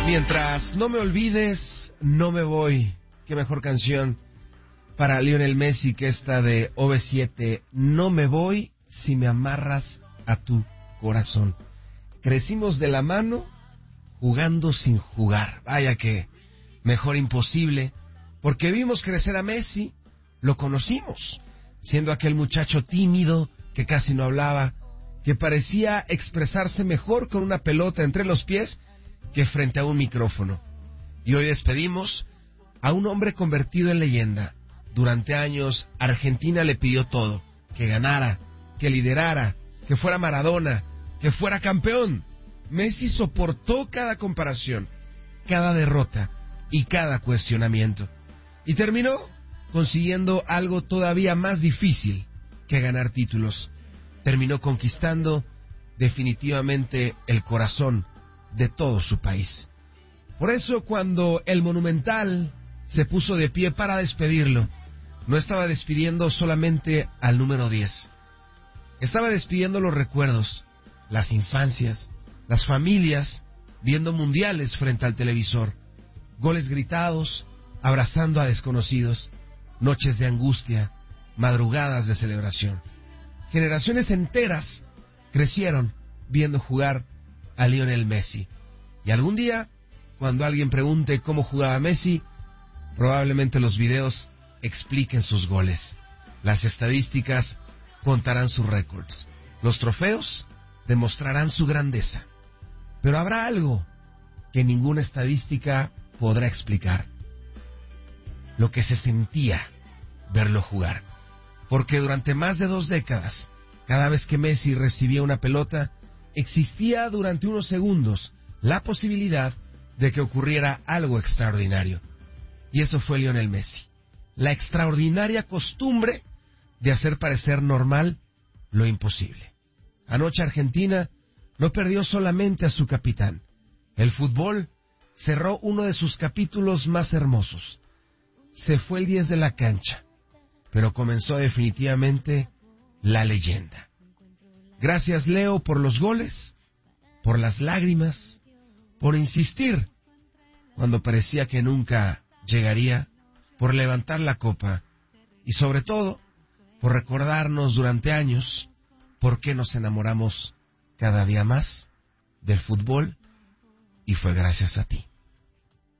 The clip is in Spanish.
Mientras no me olvides, no me voy. Qué mejor canción para Lionel Messi que esta de OV7. No me voy si me amarras a tu corazón. Crecimos de la mano jugando sin jugar. Vaya que mejor imposible, porque vimos crecer a Messi, lo conocimos, siendo aquel muchacho tímido que casi no hablaba, que parecía expresarse mejor con una pelota entre los pies que frente a un micrófono. Y hoy despedimos a un hombre convertido en leyenda. Durante años Argentina le pidió todo, que ganara, que liderara, que fuera Maradona, que fuera campeón. Messi soportó cada comparación, cada derrota y cada cuestionamiento. Y terminó consiguiendo algo todavía más difícil que ganar títulos. Terminó conquistando definitivamente el corazón de todo su país. Por eso cuando el Monumental se puso de pie para despedirlo, no estaba despidiendo solamente al número 10. Estaba despidiendo los recuerdos, las infancias, las familias, viendo mundiales frente al televisor, goles gritados, abrazando a desconocidos, noches de angustia, madrugadas de celebración. Generaciones enteras crecieron viendo jugar a Lionel Messi. Y algún día, cuando alguien pregunte cómo jugaba Messi, probablemente los videos expliquen sus goles. Las estadísticas contarán sus récords. Los trofeos demostrarán su grandeza. Pero habrá algo que ninguna estadística podrá explicar: lo que se sentía verlo jugar. Porque durante más de 2 décadas, cada vez que Messi recibía una pelota, existía durante unos segundos la posibilidad de que ocurriera algo extraordinario. Y eso fue Lionel Messi. La extraordinaria costumbre de hacer parecer normal lo imposible. Anoche Argentina no perdió solamente a su capitán. El fútbol cerró uno de sus capítulos más hermosos. Se fue el 10 de la cancha, pero comenzó definitivamente la leyenda. Gracias, Leo, por los goles, por las lágrimas, por insistir cuando parecía que nunca llegaría, por levantar la copa y sobre todo por recordarnos durante años por qué nos enamoramos cada día más del fútbol, y fue gracias a ti.